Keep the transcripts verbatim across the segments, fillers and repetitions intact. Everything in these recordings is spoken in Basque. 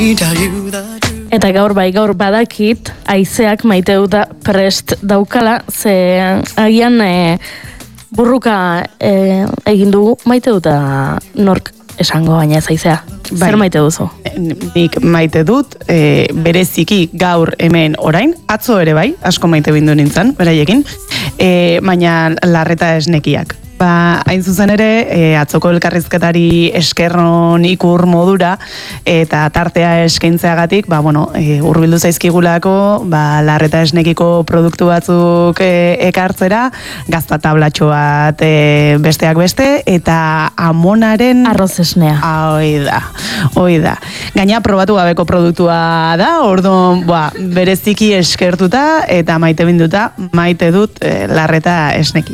Eta gaur bai, gaur badakit, haizeak maite duta prest daukala, ze agian e, burruka e, egin dugu maite duta nork esango, baina ez haizea. Bai. Zer maite duzu? Nik maite dut, e, bereziki gaur hemen orain, atzo ere bai, asko maite bindu nintzen, beraiekin, e, baina larreta esnekiak. Ba, hain zuzen ere, e, atzoko elkarrizketari eskerron ikur modura eta tartea eskaintzeagatik, ba, bueno, e, hurbildu zaizkigulako, ba, larreta esnekiko produktu batzuk e, ekartzera, gazta tablatxo bat e, besteak beste, eta amonaren... Arroz esnea. Ah, hoi da, hoi da. Gaina probatu gabeko produktua da, orduan, ba, bereziki eskertuta eta maite binduta, maite dut e, larreta esneki.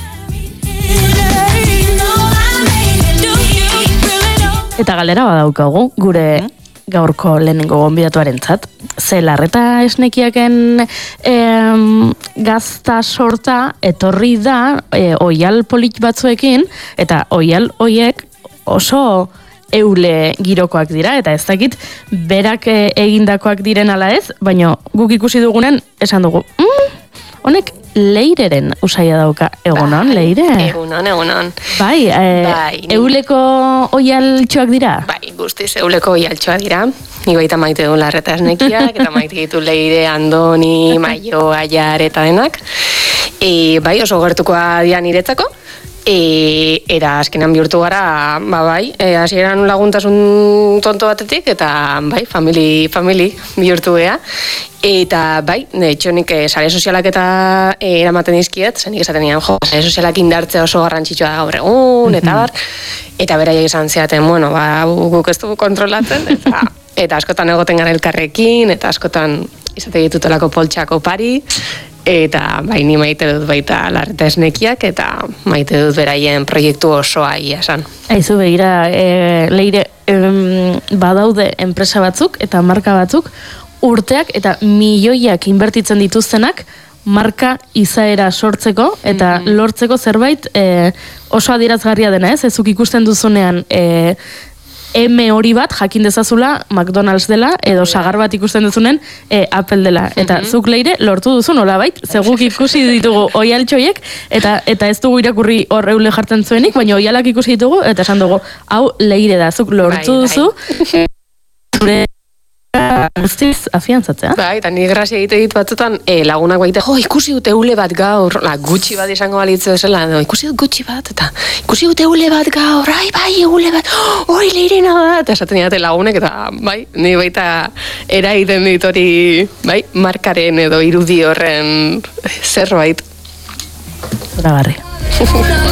Eta galera badaukagu, gure gaurko lehenengo gonbidatuarentzat. Ze larreta esnekiaken em, gazta sorta etorri da e, oial polit batzuekin, eta oial hoiek oso eule girokoak dira, eta ez dakit berak e, egindakoak diren ala ez, baina guk ikusi dugunen esan dugu, mm, honek leireren usaia dauka. Egunon, bai, leire? Egunon, egunon. Bai, e, bai, euleko oialtxoak dira? Bai, guztiz euleko oialtxoak dira. Ni baita maite du larreta esnekiak, eta maite ditu leire, andoni, maio, aiar eta denak. E, bai, oso gertukoa dira niretzako. E, era azkenan bihurtu gara, ba bai, e, hasieran laguntasun tonto batetik, eta bai, famili, famili bihurtu gea. Eta bai, de hecho nik eh, sare sozialak eta eh, eramaten dizkiet, zen nik esaten nian, jo, sare sozialak indartzea oso garrantzitsua da gaur egun, eta bar, eta beraiek esan ziaten, bueno, ba, guk ez dugu kontrolatzen, eta, eta askotan egoten gara elkarrekin, eta askotan izate ditutelako poltxako pari, eta bai, ni maite dut baita larreta esnekiak, eta maite dut beraien proiektu osoa ia esan. Aizu begira, e, leire, em, badaude enpresa batzuk eta marka batzuk, urteak eta milioiak inbertitzen dituztenak marka izaera sortzeko eta mm-hmm. lortzeko zerbait e, oso adierazgarria dena, ez? Ezuk ikusten duzunean e, M hori bat jakin dezazula McDonald's dela edo sagar bat ikusten duzunen e, Apple dela. Eta mm-hmm. zuk leire lortu duzu nolabait, zeguk ikusi ditugu oialtxoiek eta eta ez dugu irakurri hor eule jartzen zuenik, baina oialak ikusi ditugu eta esan dugu, hau leire da, zuk lortu bai, duzu bai. Zure guztiz afiantzatzea. Bai, eta ni grazia egite dit batzutan e, lagunak baite, jo, ikusi dut eule bat gaur, la, gutxi bat izango balitzu esela, no, ikusi dut gutxi bat, eta ikusi dut eule bat gaur, ai, bai, eule bat, oi, leirena da, eta esaten didate lagunek, eta bai, ni baita eraiten dit hori, bai, markaren edo irudi horren zerbait. Zora barri.